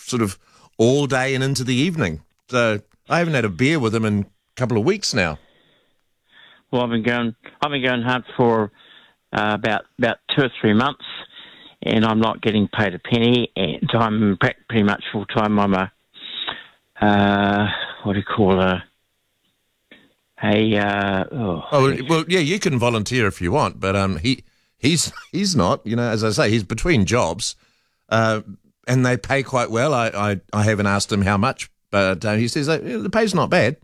sort of all day and into the evening. So I haven't had a beer with him in a couple of weeks now. Well, I've been going hard for about 2 or 3 months, and I'm not getting paid a penny. And I'm pretty much full time. I'm a what do you call Well, yeah, you can volunteer if you want, but he's not. You know, as I say, he's between jobs, and they pay quite well. I haven't asked him how much, but he says the pay's not bad.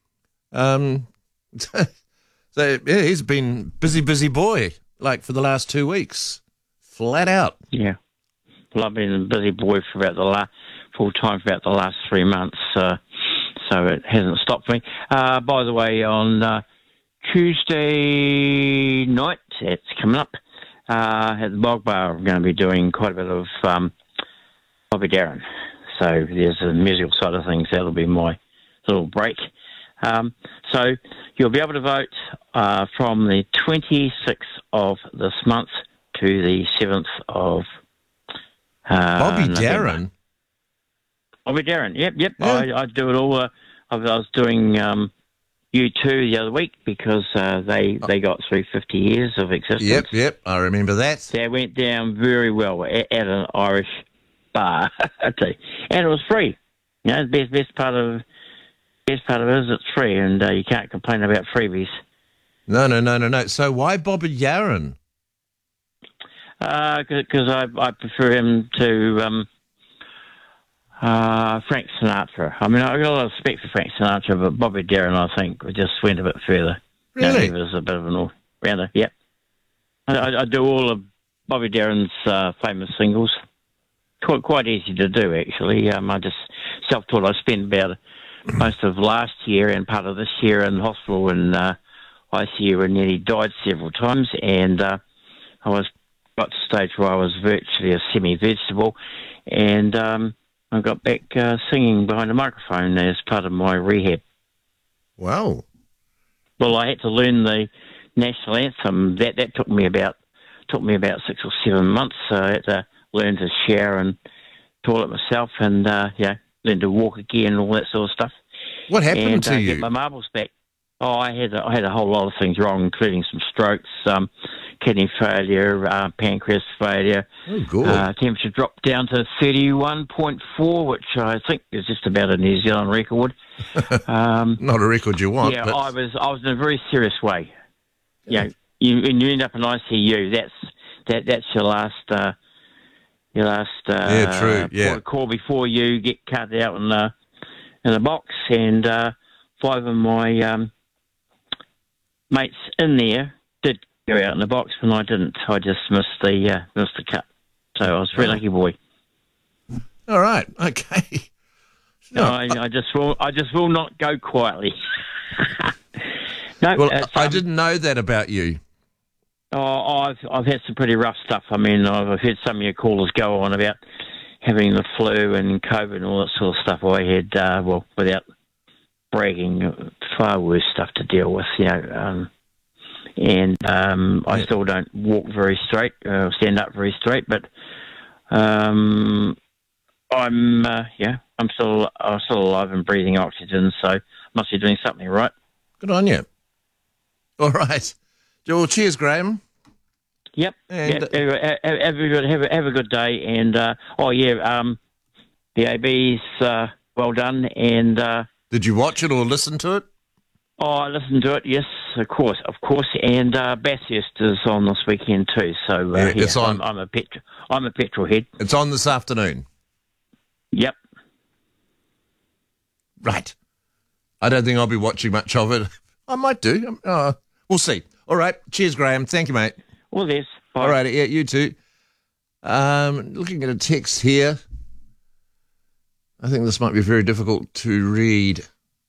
So yeah, he's been busy boy, like for the last 2 weeks, flat out. Yeah, well, I've been a busy boy for about full time for about the last 3 months, so it hasn't stopped me. By the way, on Tuesday night, it's coming up at the Bog Bar. I'm going to be doing quite a bit of Bobby Darin. So there's the musical side of things. That'll be my little break. So you'll be able to vote from the 26th of this month to the 7th of Bobby November. Darin? Bobby Darin, yep. Yeah. I do it all. I was doing U2 the other week because they got through 50 years of existence. Yep, I remember that. That went down very well at an Irish bar, I tell you. And it was free. You know, the best part of it is it's free, and you can't complain about freebies. No. So why Bobby Darin? Because I prefer him to Frank Sinatra. I mean, I've got a lot of respect for Frank Sinatra, but Bobby Darin, I think, just went a bit further. Really? He was a bit of an all-rounder, yep. I do all of Bobby Darin's famous singles. Quite easy to do, actually. I just self-taught. I spent about most of last year and part of this year in hospital and ICU and nearly died several times, and I got to the stage where I was virtually a semi-vegetable, and I got back singing behind a microphone as part of my rehab. Wow. Well, I had to learn the national anthem. That took me about 6 or 7 months. So I had to learn to shower and toilet myself, and learn to walk again and all that sort of stuff. What happened to you? Get my marbles back. Oh, I had a whole lot of things wrong, including some strokes, kidney failure, pancreas failure. Oh, good. Temperature dropped down to 31.4, which I think is just about a New Zealand record. Not a record you want. Yeah, but... I was in a very serious way. Yeah, you end up in ICU. That's your last. Yeah, true. Yeah. Call before you get cut out in a box, and 5 of my mates in there did go out in the box, and I didn't. I just missed the cut. So I was a very lucky boy. All right. Okay. No, I just will not go quietly. No. Well, I didn't know that about you. Oh, I've had some pretty rough stuff. I mean, I've heard some of your callers go on about having the flu and COVID and all that sort of stuff. I had, without bragging, far worse stuff to deal with, you know. I still don't walk very straight, stand up very straight, but I'm still alive and breathing oxygen, so must be doing something right. Good on you. All right. Well, cheers, Graham. Yep. And, have a good day. And the AB's well done. And did you watch it or listen to it? Oh, I listened to it. Yes, of course. And Bathurst is on this weekend too. So it's on. I'm a petrol head. It's on this afternoon. Yep. Right. I don't think I'll be watching much of it. I might do. We'll see. All right. Cheers, Graham. Thank you, mate. All this. Bye. All right. Yeah, you too. Looking at a text here. I think this might be very difficult to read.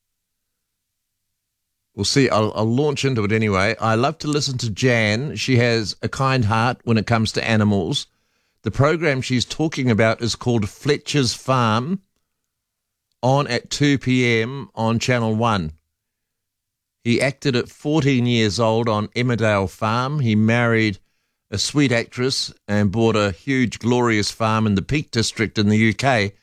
We'll see. I'll launch into it anyway. I love to listen to Jan. She has a kind heart when it comes to animals. The program she's talking about is called Fletcher's Farm, on at 2 p.m. on Channel 1. He acted at 14 years old on Emmerdale Farm. He married a sweet actress and bought a huge, glorious farm in the Peak District in the UK.